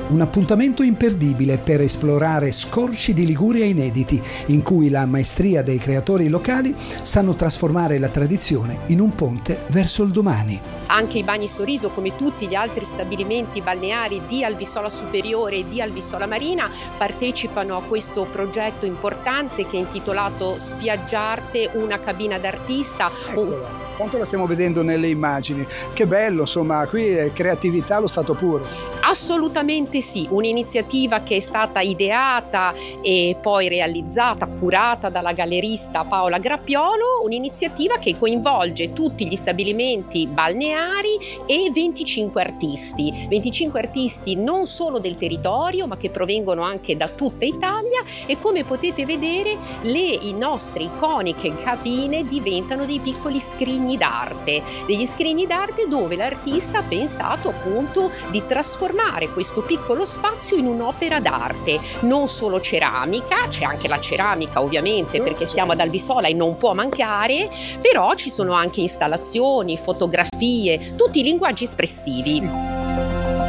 Un appuntamento imperdibile per esplorare scorci di Liguria inediti, in cui la maestria dei creatori locali sanno trasformare la tradizione in un ponte verso il domani. Anche i Bagni Sorriso, come tutti gli altri stabilimenti balneari di Albisola Superiore e di Albisola Marina, partecipano a questo progetto importante che è intitolato Spiaggiarte, una cabina d'artista. Eccola. Quanto la stiamo vedendo nelle immagini. Che bello, insomma, qui è creatività allo stato puro. Assolutamente sì, un'iniziativa che è stata ideata e poi realizzata, curata dalla gallerista Paola Grappiolo, un'iniziativa che coinvolge tutti gli stabilimenti balneari e 25 artisti. 25 artisti non solo del territorio, ma che provengono anche da tutta Italia, e come potete vedere i nostre iconiche cabine diventano dei piccoli scrigni d'arte, degli scrigni d'arte dove l'artista ha pensato appunto di trasformare questo piccolo spazio in un'opera d'arte, non solo ceramica, c'è anche la ceramica ovviamente perché siamo ad Albisola e non può mancare, però ci sono anche installazioni, fotografie, tutti i linguaggi espressivi.